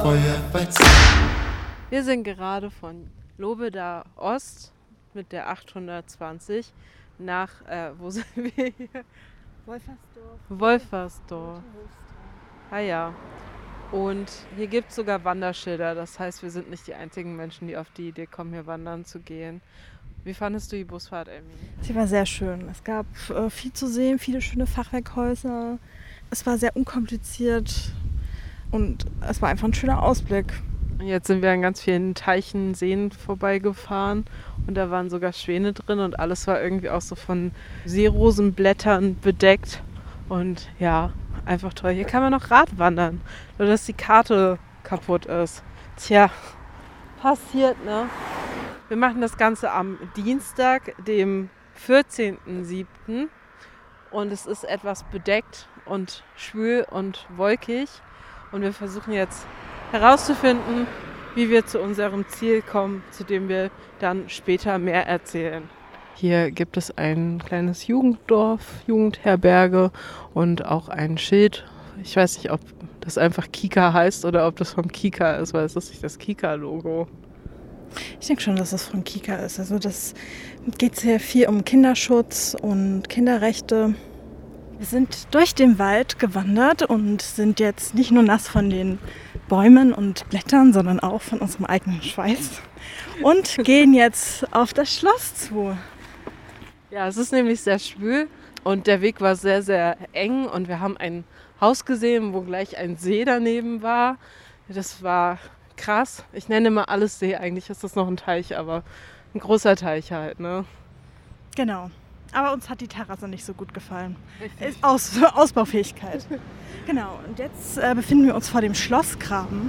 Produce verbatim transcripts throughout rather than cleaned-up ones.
Wir sind gerade von Lobeda Ost mit der achthundertzwanzig nach, äh, wo sind wir hier? Wolfersdorf. Wolfersdorf. Ah ja. Und hier gibt es sogar Wanderschilder. Das heißt, wir sind nicht die einzigen Menschen, die auf die Idee kommen, hier wandern zu gehen. Wie fandest du die Busfahrt, Emmy? Sie war sehr schön. Es gab äh, viel zu sehen, viele schöne Fachwerkhäuser. Es war sehr unkompliziert und es war einfach ein schöner Ausblick. Jetzt sind wir an ganz vielen Teichen, Seen vorbeigefahren und da waren sogar Schwäne drin und alles war irgendwie auch so von Seerosenblättern bedeckt und ja, einfach toll. Hier kann man noch Rad wandern, nur dass die Karte kaputt ist. Tja, passiert, ne? Wir machen das Ganze am Dienstag, dem vierzehnten siebten und es ist etwas bedeckt und schwül und wolkig und wir versuchen jetzt herauszufinden, wie wir zu unserem Ziel kommen, zu dem wir dann später mehr erzählen. Hier gibt es ein kleines Jugenddorf, Jugendherberge und auch ein Schild. Ich weiß nicht, ob das einfach Kika heißt oder ob das vom Kika ist, weil es ist nicht das Kika-Logo. Ich denke schon, dass das von Kika ist. Also das geht sehr viel um Kinderschutz und Kinderrechte. Wir sind durch den Wald gewandert und sind jetzt nicht nur nass von den Bäumen und Blättern, sondern auch von unserem eigenen Schweiß und gehen jetzt auf das Schloss zu. Ja, es ist nämlich sehr schwül und der Weg war sehr, sehr eng und wir haben ein Haus gesehen, wo gleich ein See daneben war. Das war krass. Ich nenne mal alles See, eigentlich ist das noch ein Teich, aber ein großer Teich halt, ne? Genau. Aber uns hat die Terrasse nicht so gut gefallen. Aus, Ausbaufähigkeit. Genau, und jetzt äh, befinden wir uns vor dem Schlossgraben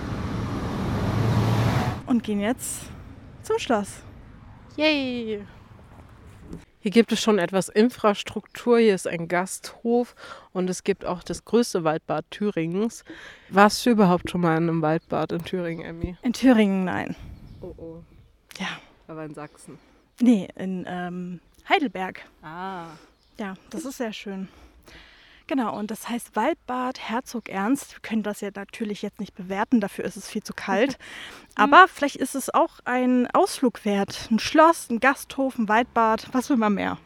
und gehen jetzt zum Schloss. Yay! Hier gibt es schon etwas Infrastruktur. Hier ist ein Gasthof und es gibt auch das größte Waldbad Thüringens. Warst du überhaupt schon mal in einem Waldbad in Thüringen, Emmy? In Thüringen, nein. Oh oh. Ja. Aber in Sachsen. Nee, in ähm, Heidelberg. Ah. Ja, das ist sehr schön. Genau, und das heißt Waldbad Herzog Ernst. Wir können das ja natürlich jetzt nicht bewerten, dafür ist es viel zu kalt. Aber vielleicht ist es auch ein Ausflug wert. Ein Schloss, ein Gasthof, ein Waldbad, was will man mehr?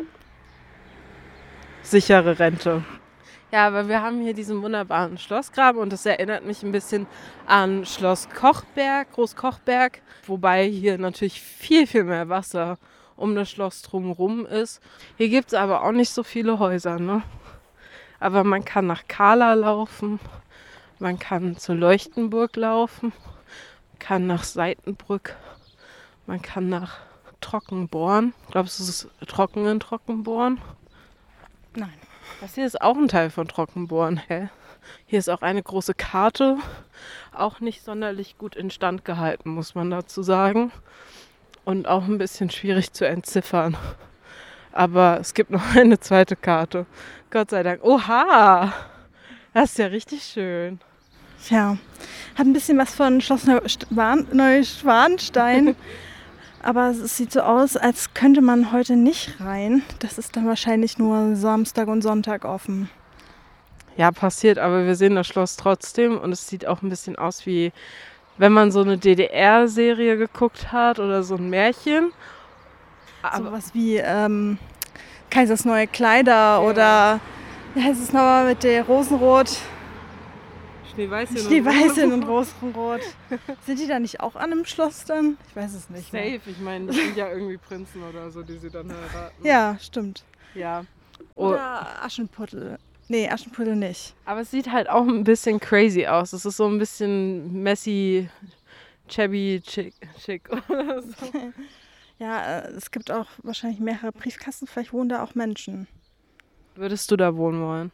Sichere Rente. Ja, aber wir haben hier diesen wunderbaren Schlossgraben und das erinnert mich ein bisschen an Schloss Kochberg, Großkochberg. Wobei hier natürlich viel, viel mehr Wasser um das Schloss drumherum ist. Hier gibt es aber auch nicht so viele Häuser, ne? Aber man kann nach Kahla laufen, man kann zur Leuchtenburg laufen, man kann nach Seitenbrück, man kann nach Trockenborn. Glaubst du, es ist trocken in Trockenborn? Nein. Das hier ist auch ein Teil von Trockenborn, hä? Hier ist auch eine große Karte, auch nicht sonderlich gut instand gehalten, muss man dazu sagen. Und auch ein bisschen schwierig zu entziffern. Aber es gibt noch eine zweite Karte. Gott sei Dank. Oha! Das ist ja richtig schön. Ja, hat ein bisschen was von Schloss Neuschwanstein. Aber es sieht so aus, als könnte man heute nicht rein. Das ist dann wahrscheinlich nur Samstag und Sonntag offen. Ja, passiert, aber wir sehen das Schloss trotzdem. Und es sieht auch ein bisschen aus wie, wenn man so eine D D R-Serie geguckt hat oder so ein Märchen. Aber sowas wie ähm, Kaisers neue Kleider ja. Oder wie heißt es nochmal mit der Rosenrot? Schneeweißchen, Schneeweißchen und Rosenrot. Sind die da nicht auch an einem Schloss dann? Ich weiß es nicht. Safe, mehr. Ich meine, das sind ja irgendwie Prinzen oder so, die sie dann heiraten. Ja, stimmt. Ja. Oh. Oder Aschenputtel. Nee, Aschenputtel nicht. Aber es sieht halt auch ein bisschen crazy aus. Es ist so ein bisschen messy, chubby, chick, chick oder so. Ja, es gibt auch wahrscheinlich mehrere Briefkasten, vielleicht wohnen da auch Menschen. Würdest du da wohnen wollen?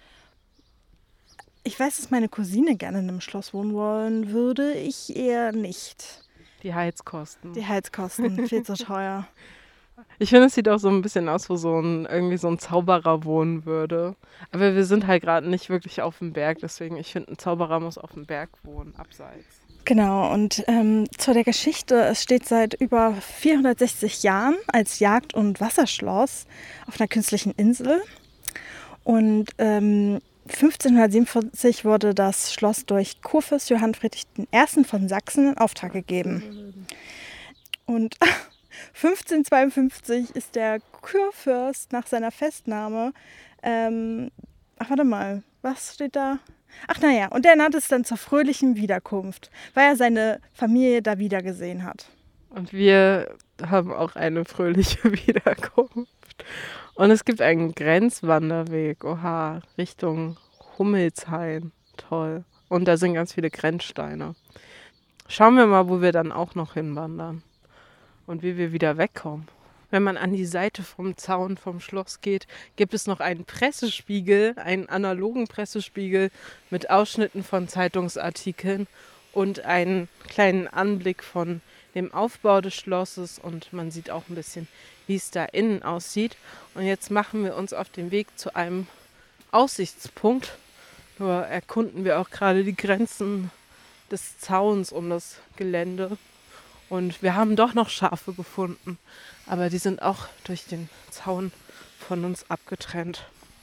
Ich weiß, dass meine Cousine gerne in einem Schloss wohnen wollen würde, ich eher nicht. Die Heizkosten. Die Heizkosten, viel zu teuer. Ich finde, es sieht auch so ein bisschen aus, wo so ein, irgendwie so ein Zauberer wohnen würde. Aber wir sind halt gerade nicht wirklich auf dem Berg, deswegen, ich finde, ein Zauberer muss auf dem Berg wohnen, abseits. Genau, und ähm, zu der Geschichte, es steht seit über vierhundertsechzig Jahren als Jagd- und Wasserschloss auf einer künstlichen Insel. Und ähm, fünfzehnhundertsiebenundvierzig wurde das Schloss durch Kurfürst Johann Friedrich der Erste. Von Sachsen in Auftrag gegeben. Und fünfzehnhundertzweiundfünfzig ist der Kurfürst nach seiner Festnahme, ähm, ach warte mal, was steht da? Ach naja, und der nannte es dann zur fröhlichen Wiederkunft, weil er seine Familie da wiedergesehen hat. Und wir haben auch eine fröhliche Wiederkunft. Und es gibt einen Grenzwanderweg, oha, Richtung Hummelshain, toll. Und da sind ganz viele Grenzsteine. Schauen wir mal, wo wir dann auch noch hinwandern und wie wir wieder wegkommen. Wenn man an die Seite vom Zaun vom Schloss geht, gibt es noch einen Pressespiegel, einen analogen Pressespiegel mit Ausschnitten von Zeitungsartikeln und einen kleinen Anblick von dem Aufbau des Schlosses. Und man sieht auch ein bisschen, wie es da innen aussieht. Und jetzt machen wir uns auf den Weg zu einem Aussichtspunkt. Nur erkunden wir auch gerade die Grenzen des Zauns um das Gelände. Und wir haben doch noch Schafe gefunden, aber die sind auch durch den Zaun von uns abgetrennt.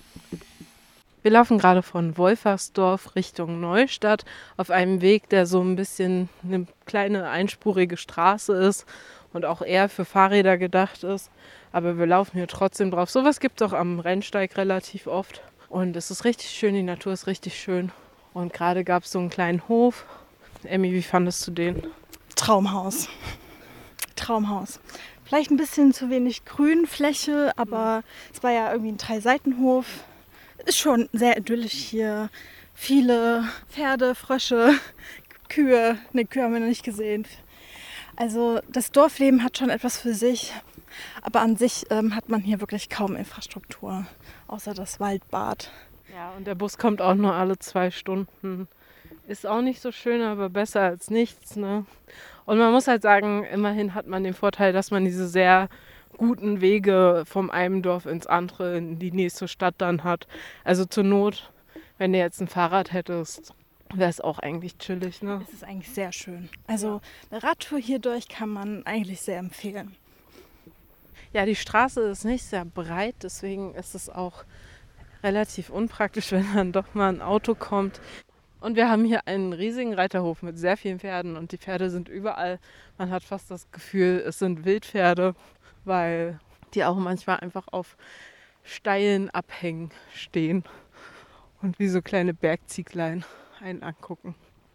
Wir laufen gerade von Wolfersdorf Richtung Neustadt auf einem Weg, der so ein bisschen eine kleine einspurige Straße ist und auch eher für Fahrräder gedacht ist. Aber wir laufen hier trotzdem drauf. Sowas gibt es auch am Rennsteig relativ oft. Und es ist richtig schön, die Natur ist richtig schön. Und gerade gab es so einen kleinen Hof. Emmy, wie fandest du den? Traumhaus. Traumhaus. Vielleicht ein bisschen zu wenig Grünfläche, aber es war ja irgendwie ein Drei-Seiten-Hof. Ist schon sehr idyllisch hier. Viele Pferde, Frösche, Kühe. Ne, Kühe haben wir noch nicht gesehen. Also das Dorfleben hat schon etwas für sich. Aber an sich ähm, hat man hier wirklich kaum Infrastruktur, außer das Waldbad. Ja, und der Bus kommt auch nur alle zwei Stunden. Ist auch nicht so schön, aber besser als nichts, ne? Und man muss halt sagen, immerhin hat man den Vorteil, dass man diese sehr guten Wege vom einen Dorf ins andere, in die nächste Stadt dann hat. Also zur Not, wenn du jetzt ein Fahrrad hättest, wäre es auch eigentlich chillig, ne? Es ist eigentlich sehr schön. Also eine Radtour hierdurch kann man eigentlich sehr empfehlen. Ja, die Straße ist nicht sehr breit, deswegen ist es auch relativ unpraktisch, wenn dann doch mal ein Auto kommt. Und wir haben hier einen riesigen Reiterhof mit sehr vielen Pferden und die Pferde sind überall. Man hat fast das Gefühl, es sind Wildpferde, weil die auch manchmal einfach auf steilen Abhängen stehen und wie so kleine Bergzieglein einen angucken.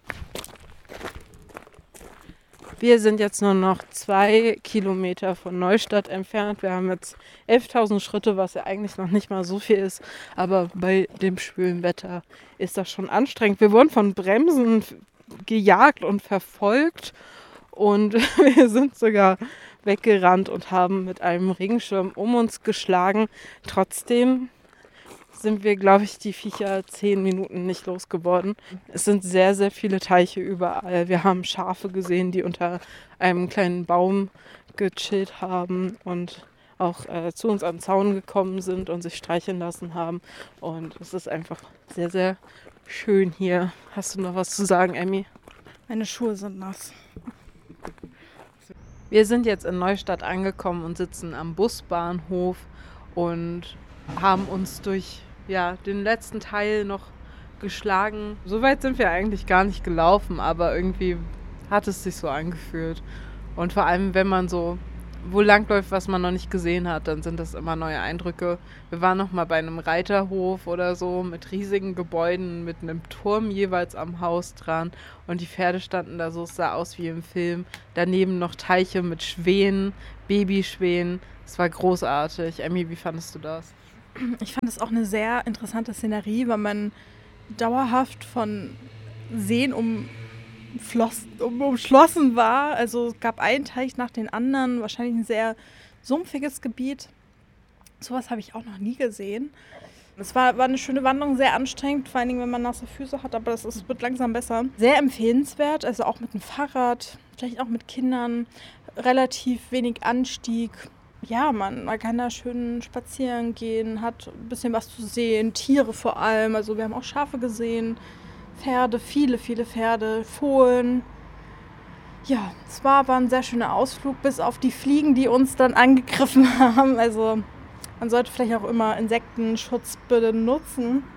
Wir sind jetzt nur noch zwei Kilometer von Neustadt entfernt. Wir haben jetzt elftausend Schritte, was ja eigentlich noch nicht mal so viel ist. Aber bei dem schwülen Wetter ist das schon anstrengend. Wir wurden von Bremsen gejagt und verfolgt. Und wir sind sogar weggerannt und haben mit einem Regenschirm um uns geschlagen. Trotzdem sind wir, glaube ich, die Viecher zehn Minuten nicht losgeworden. Es sind sehr, sehr viele Teiche überall. Wir haben Schafe gesehen, die unter einem kleinen Baum gechillt haben und auch äh, zu uns am Zaun gekommen sind und sich streicheln lassen haben. Und es ist einfach sehr, sehr schön hier. Hast du noch was zu sagen, Emmy? Meine Schuhe sind nass. Wir sind jetzt in Neustadt angekommen und sitzen am Busbahnhof und haben uns durch ja, den letzten Teil noch geschlagen. So weit sind wir eigentlich gar nicht gelaufen, aber irgendwie hat es sich so angefühlt. Und vor allem, wenn man so wo langläuft, was man noch nicht gesehen hat, dann sind das immer neue Eindrücke. Wir waren noch mal bei einem Reiterhof oder so mit riesigen Gebäuden, mit einem Turm jeweils am Haus dran. Und die Pferde standen da so, es sah aus wie im Film. Daneben noch Teiche mit Schwänen, Babyschwänen. Es war großartig. Emmy, wie fandest du das? Ich fand es auch eine sehr interessante Szenerie, weil man dauerhaft von Seen umfloss, um, umschlossen war. Also es gab einen Teich nach den anderen, wahrscheinlich ein sehr sumpfiges Gebiet. Sowas habe ich auch noch nie gesehen. Es war, war eine schöne Wanderung, sehr anstrengend, vor allen Dingen, wenn man nasse Füße hat, aber es wird langsam besser. Sehr empfehlenswert, also auch mit dem Fahrrad, vielleicht auch mit Kindern, relativ wenig Anstieg. Ja, man, man kann da schön spazieren gehen, hat ein bisschen was zu sehen, Tiere vor allem. Also wir haben auch Schafe gesehen, Pferde, viele, viele Pferde, Fohlen. Ja, es war aber ein sehr schöner Ausflug, bis auf die Fliegen, die uns dann angegriffen haben. Also man sollte vielleicht auch immer Insektenschutz benutzen.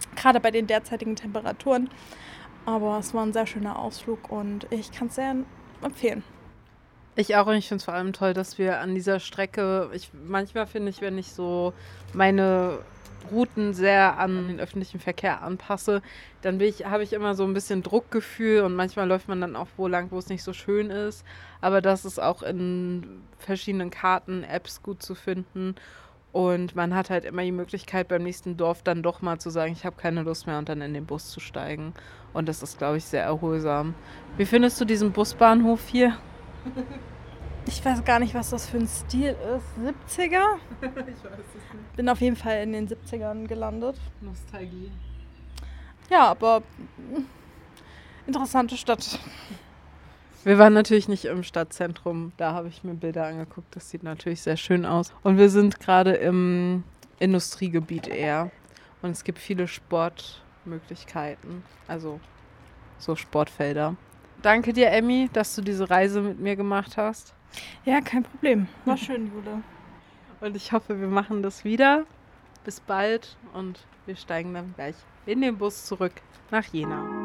gerade bei den derzeitigen Temperaturen. Aber es war ein sehr schöner Ausflug und ich kann es sehr empfehlen. Ich auch und ich finde es vor allem toll, dass wir an dieser Strecke, ich, manchmal finde ich, wenn ich so meine Routen sehr an den öffentlichen Verkehr anpasse, dann bin ich, habe ich immer so ein bisschen Druckgefühl und manchmal läuft man dann auch wo lang, wo es nicht so schön ist. Aber das ist auch in verschiedenen Karten, Apps gut zu finden. Und man hat halt immer die Möglichkeit, beim nächsten Dorf dann doch mal zu sagen, ich habe keine Lust mehr und dann in den Bus zu steigen. Und das ist, glaube ich, sehr erholsam. Wie findest du diesen Busbahnhof hier? Ich weiß gar nicht, was das für ein Stil ist. siebziger? Ich weiß es nicht. Bin auf jeden Fall in den siebzigern gelandet. Nostalgie. Ja, aber interessante Stadt. Wir waren natürlich nicht im Stadtzentrum. Da habe ich mir Bilder angeguckt. Das sieht natürlich sehr schön aus. Und wir sind gerade im Industriegebiet eher. Und es gibt viele Sportmöglichkeiten. Also so Sportfelder. Danke dir, Emmy, dass du diese Reise mit mir gemacht hast. Ja, kein Problem. War schön, Jule. Und ich hoffe, wir machen das wieder. Bis bald und wir steigen dann gleich in den Bus zurück nach Jena.